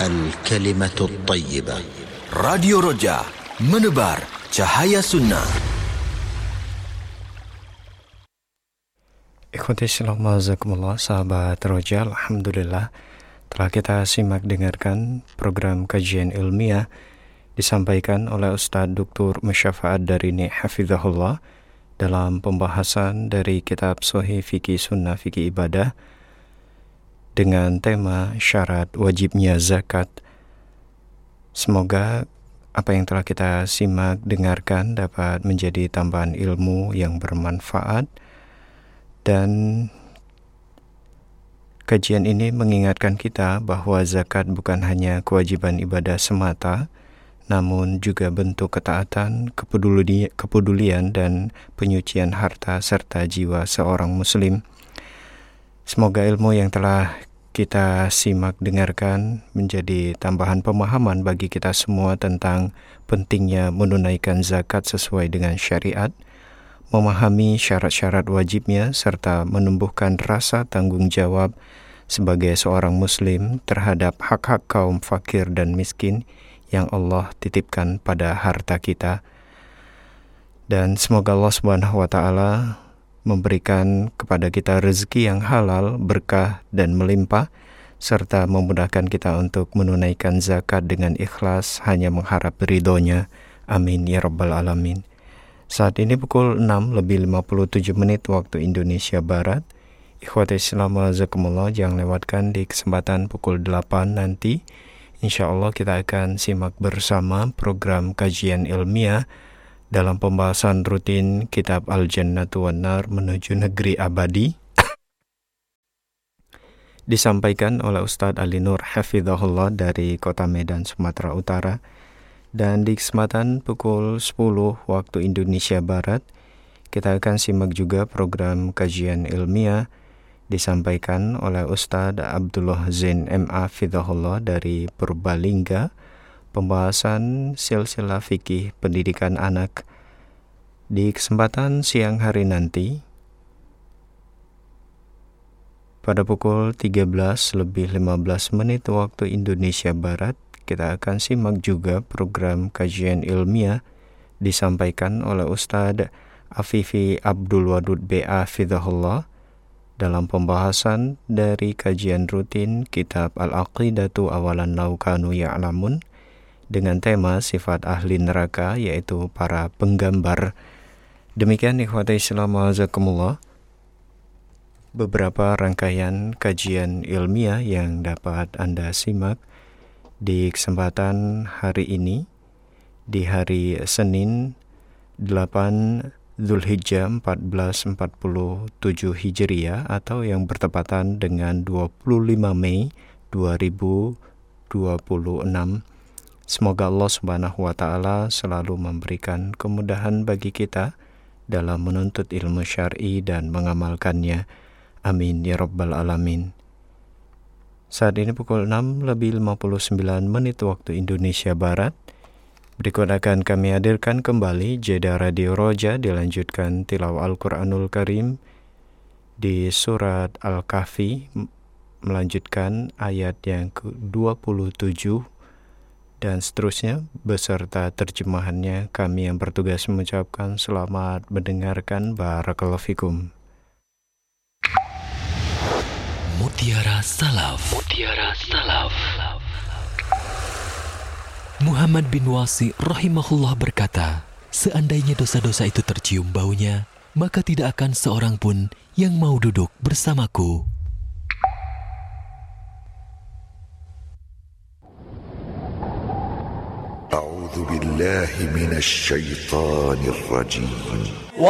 الكلمة الطيبة. Radio Roja, menebar cahaya sunnah. Ikhwati Islam, sahabat Roja, alhamdulillah telah kita simak dengarkan program kajian ilmiah disampaikan oleh Ustadz Dr. Musyafaat Darini Hafizahullah dalam pembahasan dari kitab Sahih Fikih Sunnah Fikih Ibadah dengan tema syarat wajibnya zakat. Semoga apa yang telah kita simak dengarkan dapat menjadi tambahan ilmu yang bermanfaat, dan kajian ini mengingatkan kita bahwa zakat bukan hanya kewajiban ibadah semata, namun juga bentuk ketaatan, kepedulian dan penyucian harta serta jiwa seorang muslim. Semoga ilmu yang telah kita simak dengarkan menjadi tambahan pemahaman bagi kita semua tentang pentingnya menunaikan zakat sesuai dengan syariat, memahami syarat-syarat wajibnya, serta menumbuhkan rasa tanggung jawab sebagai seorang muslim terhadap hak-hak kaum fakir dan miskin yang Allah titipkan pada harta kita. Dan semoga Allah Subhanahu wa Ta'ala memberikan kepada kita rezeki yang halal, berkah dan melimpah, serta memudahkan kita untuk menunaikan zakat dengan ikhlas hanya mengharap ridhonya. Amin ya rabbal alamin. Saat ini pukul 6:57 waktu Indonesia Barat. Ikhwati Islam wazakumullah, jangan lewatkan di kesempatan pukul 8 nanti. Insya Allah kita akan simak bersama program kajian ilmiah dalam pembahasan rutin kitab Al-Jannatu wan Nar menuju negeri abadi, disampaikan oleh Ustadz Ali Nur Hafizahullah dari Kota Medan, Sumatera Utara. Dan di kesempatan pukul 10 waktu Indonesia Barat, kita akan simak juga program kajian ilmiah disampaikan oleh Ustadz Abdullah Zain M.A. Fidahullah dari Purbalingga, pembahasan silsilah fikih pendidikan anak. Di kesempatan siang hari nanti, pada pukul 13:15 waktu Indonesia Barat, kita akan simak juga program kajian ilmiah disampaikan oleh Ustadz Afifi Abdul Wadud B.A. Fidahullah dalam pembahasan dari kajian rutin kitab Al-Aqidatu Awalan Law Kanu Ya'lamun dengan tema sifat ahli neraka, yaitu para penggambar. Demikian ikhwati Islam wazakumullah, beberapa rangkaian kajian ilmiah yang dapat Anda simak di kesempatan hari ini, di hari Senin 8 Zulhijjah 1447 Hijriah atau yang bertepatan dengan 25 Mei 2026. Semoga Allah Subhanahu wa Ta'ala selalu memberikan kemudahan bagi kita dalam menuntut ilmu syar'i dan mengamalkannya. Amin ya rabbal alamin. Saat ini pukul 6:59 waktu Indonesia Barat. Berikut akan kami hadirkan kembali jeda Radio Roja, dilanjutkan tilawah Al-Quranul Karim di surat Al-Kahfi, melanjutkan ayat yang ke-27 dan seterusnya beserta terjemahannya. Kami yang bertugas mengucapkan selamat mendengarkan. Barakallahu fikum. Mutiara Salaf. Mutiara Salaf. Muhammad bin Wasi rahimahullah berkata, seandainya dosa-dosa itu tercium baunya, maka tidak akan seorang pun yang mau duduk bersamaku. A'udzu billahi minasy syaithanir rajim.